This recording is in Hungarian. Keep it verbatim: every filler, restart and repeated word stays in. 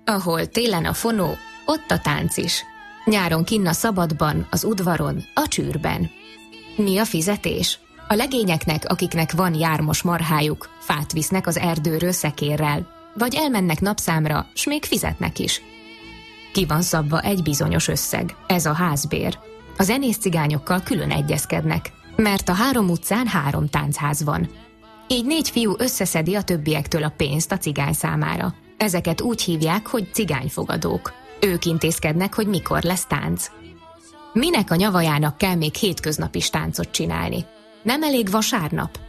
Ahol télen a fonó, ott a tánc is. Nyáron kinn a szabadban, az udvaron, a csűrben. Mi a fizetés? A legényeknek, akiknek van jármos marhájuk, fát visznek az erdőről szekérrel, vagy elmennek napszámra, s még fizetnek is. Ki van szabva egy bizonyos összeg, ez a házbér. A zenész cigányokkal külön egyezkednek, mert a három utcán három táncház van. Így négy fiú összeszedi a többiektől a pénzt a cigány számára. Ezeket úgy hívják, hogy cigányfogadók. Ők intézkednek, hogy mikor lesz tánc. Minek a nyavajának kell még hétköznap is táncot csinálni? Nem elég vasárnap?